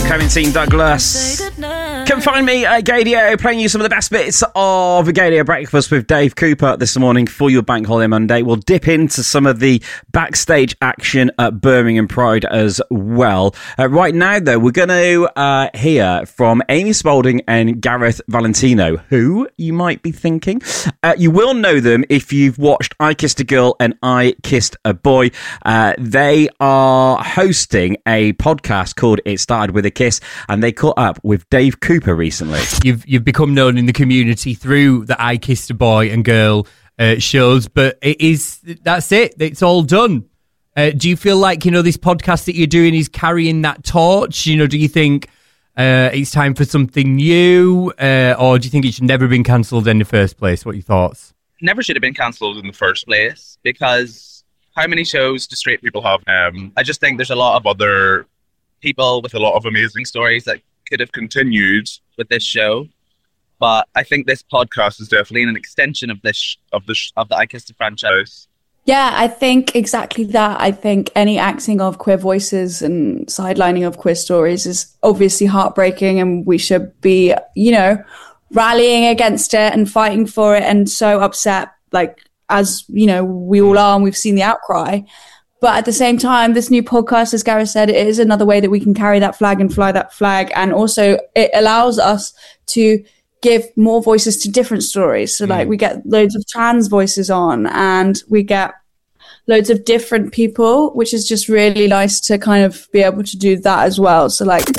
Clementine Douglas. Come find me at Gadio, playing you some of the best bits of Gadio Breakfast with Dave Cooper this morning for your Bank Holiday Monday. We'll dip into some of the backstage action at Birmingham Pride as well. Right now, though, we're going to hear from Amy Spalding and Gareth Valentino, who you might be thinking. You will know them if you've watched I Kissed a Girl and I Kissed a Boy. They are hosting a podcast called It Started With a Kiss, and they caught up with Dave Cooper recently. You've become known in the community through the I Kissed a Boy and Girl shows, but that's it. It's all done. Do you feel like, this podcast that you're doing is carrying that torch? Do you think it's time for something new, or do you think it should never have been cancelled in the first place? What are your thoughts? Never should have been cancelled in the first place, because how many shows do straight people have? I just think there's a lot of other people with a lot of amazing stories that could have continued with this show, but I think this podcast is definitely an extension of the I Kissed a franchise. Yeah, I think exactly that. I think any acting of queer voices and sidelining of queer stories is obviously heartbreaking, and we should be, rallying against it and fighting for it, and so upset, as we all are, and we've seen the outcry. But at the same time, this new podcast, as Gareth said, it is another way that we can carry that flag and fly that flag. And also it allows us to give more voices to different stories. So we get loads of trans voices on, and we get loads of different people, which is just really nice to kind of be able to do that as well. So